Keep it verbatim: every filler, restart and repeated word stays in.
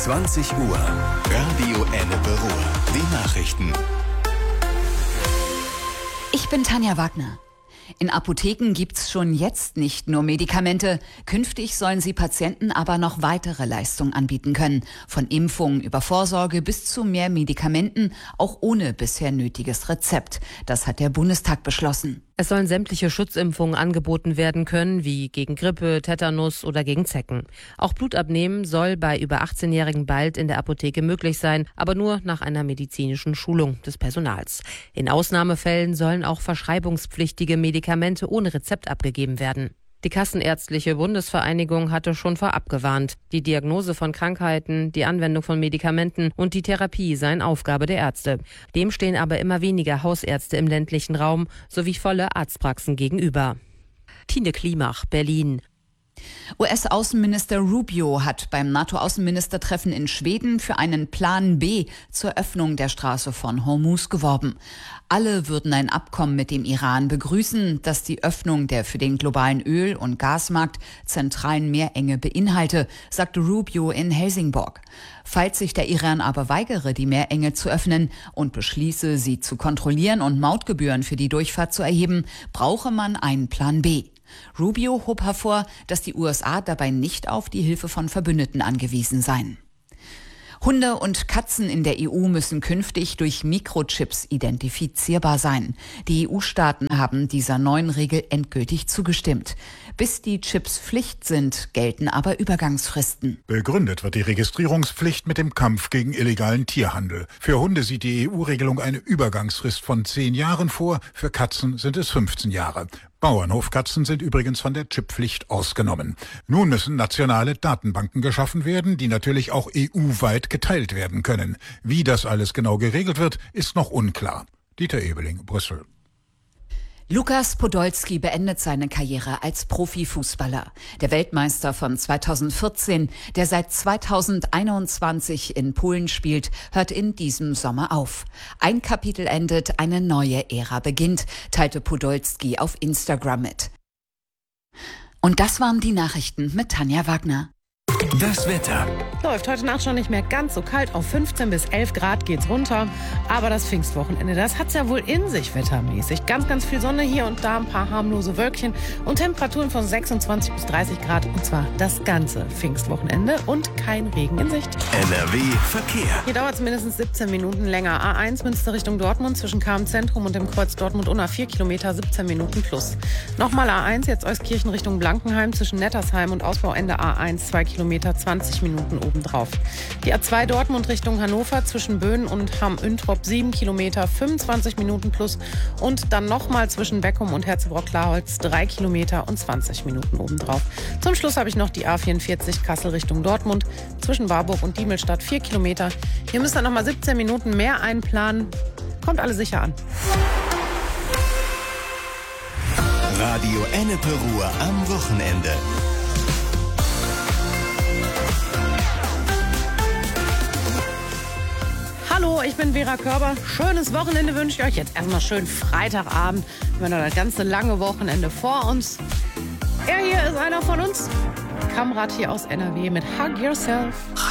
zwanzig Uhr. Radio Ennepe Ruhr. Die Nachrichten. Ich bin Tanja Wagner. In Apotheken gibt's schon jetzt nicht nur Medikamente. Künftig sollen sie Patienten aber noch weitere Leistungen anbieten können. Von Impfungen über Vorsorge bis zu mehr Medikamenten, auch ohne bisher nötiges Rezept. Das hat der Bundestag beschlossen. Es sollen sämtliche Schutzimpfungen angeboten werden können, wie gegen Grippe, Tetanus oder gegen Zecken. Auch Blutabnehmen soll bei über achtzehnjährigen bald in der Apotheke möglich sein, aber nur nach einer medizinischen Schulung des Personals. In Ausnahmefällen sollen auch verschreibungspflichtige Medikamente ohne Rezept abgegeben werden. Die Kassenärztliche Bundesvereinigung hatte schon vorab gewarnt. Die Diagnose von Krankheiten, die Anwendung von Medikamenten und die Therapie seien Aufgabe der Ärzte. Dem stehen aber immer weniger Hausärzte im ländlichen Raum sowie volle Arztpraxen gegenüber. Tine Klimach, Berlin. U S-Außenminister Rubio hat beim NATO-Außenministertreffen in Schweden für einen Plan B zur Öffnung der Straße von Hormuz geworben. Alle würden ein Abkommen mit dem Iran begrüßen, das die Öffnung der für den globalen Öl- und Gasmarkt zentralen Meerenge beinhalte, sagte Rubio in Helsingborg. Falls sich der Iran aber weigere, die Meerenge zu öffnen und beschließe, sie zu kontrollieren und Mautgebühren für die Durchfahrt zu erheben, brauche man einen Plan B. Rubio hob hervor, dass die U S A dabei nicht auf die Hilfe von Verbündeten angewiesen seien. Hunde und Katzen in der E U müssen künftig durch Mikrochips identifizierbar sein. Die E U-Staaten haben dieser neuen Regel endgültig zugestimmt. Bis die Chips Pflicht sind, gelten aber Übergangsfristen. Begründet wird die Registrierungspflicht mit dem Kampf gegen illegalen Tierhandel. Für Hunde sieht die E U-Regelung eine Übergangsfrist von zehn Jahren vor, für Katzen sind es fünfzehn Jahre. Bauernhofkatzen sind übrigens von der Chipppflicht ausgenommen. Nun müssen nationale Datenbanken geschaffen werden, die natürlich auch E U-weit geteilt werden können. Wie das alles genau geregelt wird, ist noch unklar. Dieter Ebeling, Brüssel. Lukas Podolski beendet seine Karriere als Profifußballer. Der Weltmeister von zweitausendvierzehn, der seit zweitausendeinundzwanzig in Polen spielt, hört in diesem Sommer auf. Ein Kapitel endet, eine neue Ära beginnt, teilte Podolski auf Instagram mit. Und das waren die Nachrichten mit Tanja Wagner. Das Wetter. Läuft heute Nacht schon nicht mehr ganz so kalt. Auf fünfzehn bis elf Grad geht's runter. Aber das Pfingstwochenende, das hat's ja wohl in sich wettermäßig. Ganz, ganz viel Sonne hier und da, ein paar harmlose Wölkchen und Temperaturen von sechsundzwanzig bis dreißig Grad. Und zwar das ganze Pfingstwochenende und kein Regen in Sicht. N R W Verkehr. Hier dauert es mindestens siebzehn Minuten länger. A eins Münster Richtung Dortmund zwischen K M-Zentrum und dem Kreuz Dortmund-Unna vier Kilometer, siebzehn Minuten plus. Nochmal A eins, jetzt Euskirchen Richtung Blankenheim zwischen Nettersheim und Ausbauende A eins, zwei Kilometer, zwanzig Minuten obendrauf. Die A zwei Dortmund Richtung Hannover zwischen Böhnen und Hamm-Üntrop sieben Kilometer, fünfundzwanzig Minuten plus. Und dann nochmal zwischen Beckum und Herzebrock-Klarholz drei Kilometer und zwanzig Minuten obendrauf. Zum Schluss habe ich noch die A vierundvierzig Kassel Richtung Dortmund zwischen Warburg und Diemelstadt vier Kilometer. Hier müsst ihr nochmal siebzehn Minuten mehr einplanen. Kommt alle sicher an. Radio Ennepe Ruhr am Wochenende. Hallo, ich bin Vera Körber. Schönes Wochenende wünsche ich euch. Jetzt erstmal schön Freitagabend. Wir haben noch das ganze lange Wochenende vor uns. Er hier ist einer von uns. Kamrat hier aus N R W mit Hug Yourself.